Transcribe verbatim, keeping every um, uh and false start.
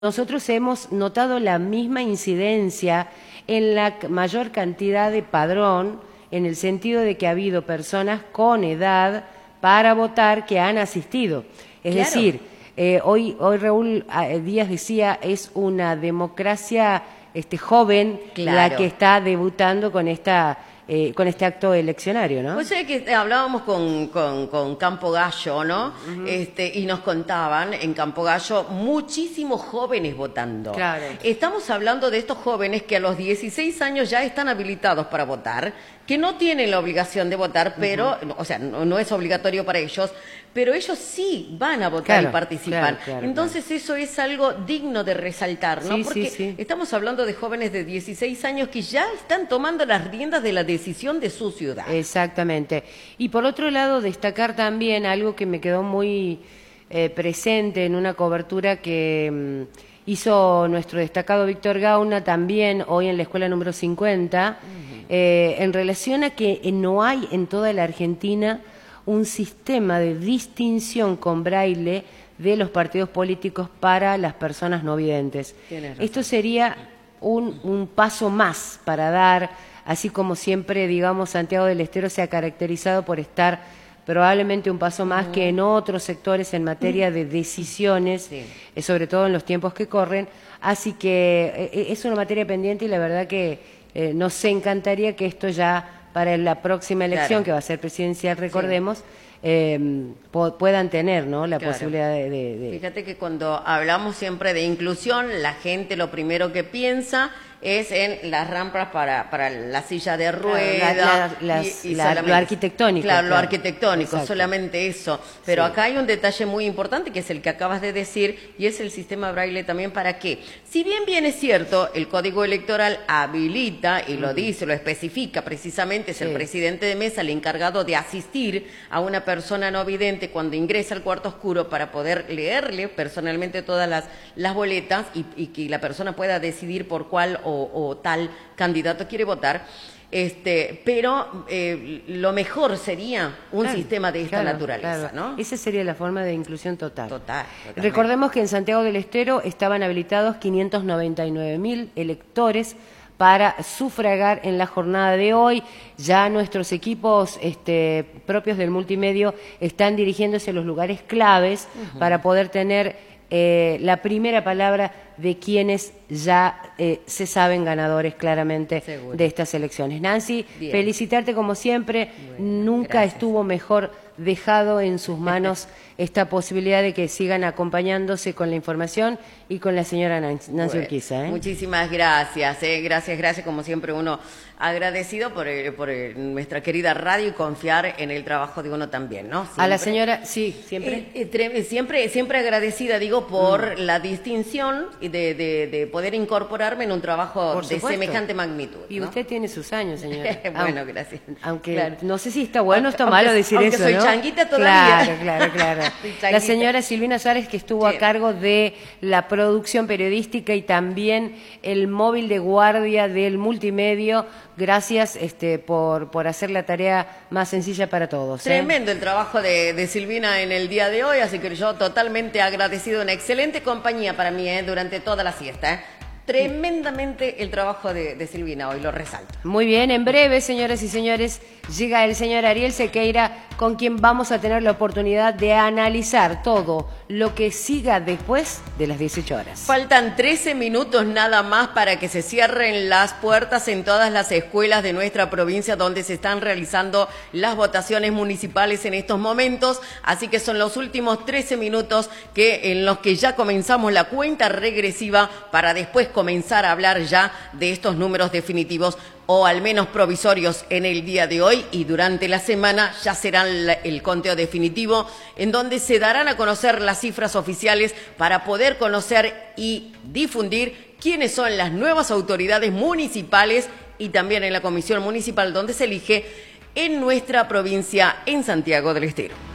Nosotros hemos notado la misma incidencia en la mayor cantidad de padrón, en el sentido de que ha habido personas con edad para votar que han asistido. Es Claro. decir, eh, hoy, hoy Raúl Díaz decía, es una democracia este, joven Claro. la que está debutando con esta... Eh, con este acto eleccionario, ¿no? Pues es que hablábamos con, con, con Campo Gallo, ¿no? Uh-huh. este, y nos contaban en Campo Gallo muchísimos jóvenes votando. Claro. Estamos hablando de estos jóvenes que a los dieciséis años ya están habilitados para votar, que no tienen la obligación de votar, pero, uh-huh. o sea, no, no es obligatorio para ellos, pero ellos sí van a votar claro, y participar. Claro, claro, Entonces claro. eso es algo digno de resaltar, ¿no? Sí, Porque sí, sí. estamos hablando de jóvenes de dieciséis años que ya están tomando las riendas de la decisión de su ciudad. Exactamente. Y por otro lado, destacar también algo que me quedó muy eh, presente en una cobertura que mm, hizo nuestro destacado Víctor Gauna también hoy en la escuela número cincuenta, uh-huh. eh, en relación a que no hay en toda la Argentina un sistema de distinción con braille de los partidos políticos para las personas no videntes. Esto sería un, un paso más para dar, así como siempre, digamos, Santiago del Estero se ha caracterizado por estar probablemente un paso más uh-huh. que en otros sectores en materia de decisiones, sí. eh, sobre todo en los tiempos que corren. Así que eh, es una materia pendiente y la verdad que eh, nos encantaría que esto ya para la próxima elección, claro. que va a ser presidencial, recordemos, sí. eh, po- puedan tener, ¿no?, la claro. posibilidad de, de, de... Fíjate que cuando hablamos siempre de inclusión, la gente lo primero que piensa es en las rampas para, para la silla de ruedas. Claro, la, la, las, y, y la, lo arquitectónico. Claro, claro. lo arquitectónico, exacto. Solamente eso. Pero sí. Acá hay un detalle muy importante que es el que acabas de decir, y es el sistema braille también. ¿Para qué? Si bien bien es cierto, el Código Electoral habilita, y lo mm. dice, lo especifica precisamente, es sí. el presidente de mesa el encargado de asistir a una persona no vidente cuando ingresa al cuarto oscuro para poder leerle personalmente todas las, las boletas y, y que la persona pueda decidir por cuál o O, o tal candidato quiere votar, este, pero eh, lo mejor sería un claro, sistema de esta claro, naturaleza, claro. ¿no? Esa sería la forma de inclusión total. Total. Totalmente. Recordemos que en Santiago del Estero estaban habilitados quinientos noventa y nueve mil electores para sufragar en la jornada de hoy. Ya nuestros equipos este, propios del multimedio están dirigiéndose a los lugares claves uh-huh. para poder tener eh, la primera palabra de quienes ya eh, se saben ganadores claramente Seguro. de estas elecciones. Nancy, Bien. felicitarte como siempre. Bueno, Nunca gracias. estuvo mejor dejado en sus manos esta posibilidad de que sigan acompañándose con la información y con la señora Nancy, Nancy bueno, Urquiza. ¿eh? Muchísimas gracias, ¿eh? gracias, gracias, como siempre uno agradecido por, el, por el, nuestra querida radio y confiar en el trabajo de uno también, ¿no? Siempre, a la señora, sí, siempre. Eh, eh, siempre, siempre agradecida, digo, por mm. la distinción de, de, de poder incorporarme en un trabajo por de supuesto. semejante magnitud. ¿no? Y usted tiene sus años, señora. Bueno, gracias. Aunque claro. no sé si está bueno o está malo aunque, decir aunque eso, soy ¿no? changuita todavía. Claro, claro, claro. La señora Silvina Suárez, que estuvo sí. a cargo de la producción periodística y también el móvil de guardia del multimedio. Gracias este, por, por hacer la tarea más sencilla para todos. ¿eh? Tremendo el trabajo de, de Silvina en el día de hoy, así que yo totalmente agradecido, una excelente compañía para mí ¿eh? durante toda la siesta. ¿eh? Tremendamente el trabajo de, de Silvina hoy, lo resalto. Muy bien, en breve, señoras y señores, llega el señor Ariel Sequeira, con quien vamos a tener la oportunidad de analizar todo lo que siga después de las dieciocho horas. Faltan trece minutos nada más para que se cierren las puertas en todas las escuelas de nuestra provincia donde se están realizando las votaciones municipales en estos momentos, así que son los últimos trece minutos que, en los que ya comenzamos la cuenta regresiva para después comenzar a hablar ya de estos números definitivos o al menos provisorios en el día de hoy, y durante la semana ya será el conteo definitivo en donde se darán a conocer las cifras oficiales para poder conocer y difundir quiénes son las nuevas autoridades municipales y también en la comisión municipal donde se elige en nuestra provincia en Santiago del Estero.